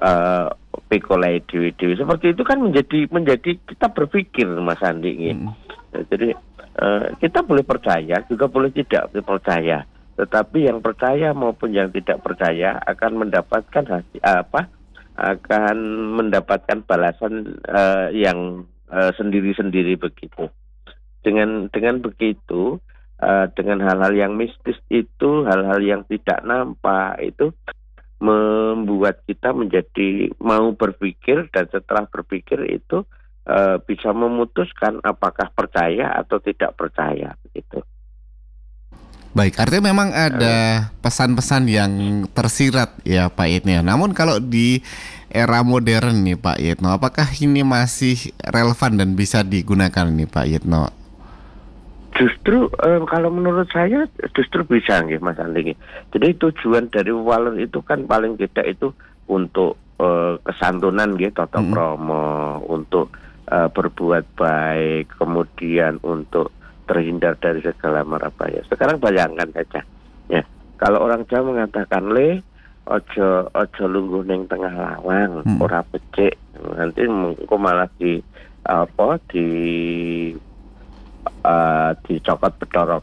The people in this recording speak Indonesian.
uh, pikolai dewi-dewi seperti itu kan menjadi kita berpikir Mas Andi. Jadi kita boleh percaya juga boleh tidak percaya, tetapi yang percaya maupun yang tidak percaya akan mendapatkan akan mendapatkan balasan yang sendiri-sendiri begitu. Dengan begitu, dengan hal-hal yang mistis itu, hal-hal yang tidak nampak itu membuat kita menjadi mau berpikir, dan setelah berpikir itu bisa memutuskan apakah percaya atau tidak percaya begitu. Baik, artinya memang ada pesan-pesan yang tersirat ya Pak Yitno. Namun kalau di era modern nih Pak Yitno, apakah ini masih relevan dan bisa digunakan nih Pak Yitno? Justru kalau menurut saya justru bisa nggih Mas Andi. Jadi tujuan dari wewaler itu kan paling tidak itu untuk kesantunan nggih, toto kromo, untuk berbuat baik, kemudian untuk terhindar dari segala mara bahaya. Sekarang bayangkan saja, ya, kalau orang Jawa mengatakan ojo lungguh ning tengah lawang, ora becik, nanti engko malah dicokot Bathara